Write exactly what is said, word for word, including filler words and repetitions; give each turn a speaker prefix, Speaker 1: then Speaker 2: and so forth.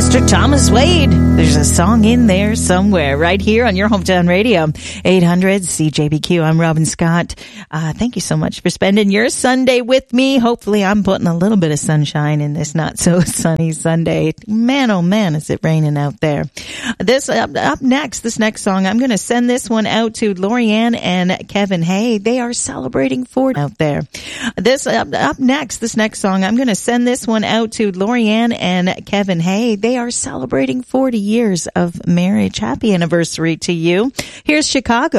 Speaker 1: Mister Thomas Wade. There's a song in there somewhere right here on your hometown radio. eight hundred C J B Q. I'm Robin Scott. Uh, thank you so much for spending your Sunday with me. Hopefully I'm putting a little bit of sunshine in this not so sunny Sunday. Man, oh man, is it raining out there. This up, up next, this next song, I'm going to send this one out to Lorianne and Kevin Hay. They are celebrating forty out there. This up, up next, this next song, I'm going to send this one out to Lorianne and Kevin Hay. They are celebrating forty years of marriage. Happy anniversary to you. Here's Chicago.